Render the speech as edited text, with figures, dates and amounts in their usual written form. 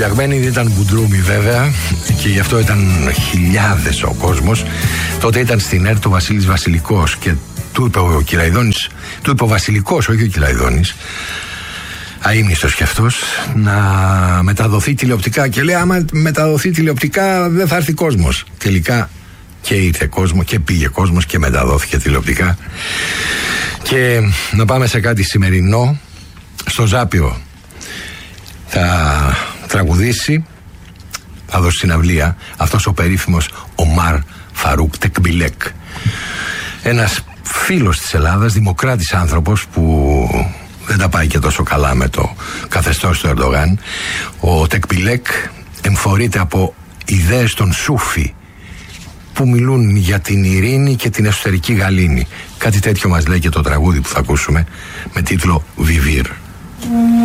Βουλιαγμένη, ήταν Μπουντρούμι βέβαια, και γι' αυτό ήταν χιλιάδες ο κόσμος. Τότε ήταν στην ΕΡΤ ο Βασίλης Βασιλικός και του είπε ο Κυλαϊδόνης, του είπε ο Βασιλικός, όχι ο Κυλαϊδόνης, αείμνηστος κι αυτός, να μεταδοθεί τηλεοπτικά. Και λέει, άμα μεταδοθεί τηλεοπτικά δεν θα έρθει κόσμος. Τελικά και ήρθε κόσμο και πήγε κόσμος και μεταδόθηκε τηλεοπτικά. Και να πάμε σε κάτι σημερινό. Στο Ζάπιο θα τραγουδήσει, θα δώσει συναυλία, αυτός ο περίφημος Ομάρ Φαρούκ Τεκμπιλέκ, ένας φίλος της Ελλάδας, δημοκράτης άνθρωπος που δεν τα πάει και τόσο καλά με το καθεστώς του Ερντογάν. Ο Τεκμπιλέκ εμφορείται από ιδέες των Σούφι που μιλούν για την ειρήνη και την εσωτερική γαλήνη. Κάτι τέτοιο μας λέει και το τραγούδι που θα ακούσουμε με τίτλο Βιβίρ.